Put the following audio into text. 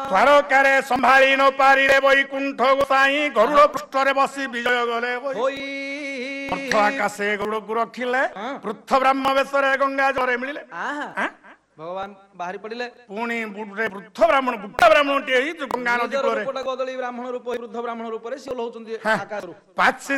ତ୍ୱାରକାରେ ସମ୍ଭାଳି ନ ପାରିଲେ ବୈକୁଣ୍ଠ ଗୋସାଇଁ ଗରୁଡ଼ ପୃଷ୍ଠରେ ବସି ବିଜୟ ଗଲେ ଅର୍ଥ ଆକାଶେ ଗରୁଡ଼କୁ ରଖିଲେ ପୃଥ ବ୍ରାହ୍ମ ବେଶରେ ଗଙ୍ଗା ଜଳରେ ମିଳିଲେ ଭଗବାନ ବାହାରି ପଡିଲେ ପୁଣି ବୃଦ୍ଧ ବ୍ରାହ୍ମଣଟିଏ ଗଙ୍ଗା ନଦୀ କୂଳରେ କଦଳୀ ବ୍ରାହ୍ମଣ ରୂପ ବୃଦ୍ଧ ବ୍ରାହ୍ମଣ ରୂପରେ ସେ ଓହ୍ଲାଉଛନ୍ତି ଆକାଶରୁ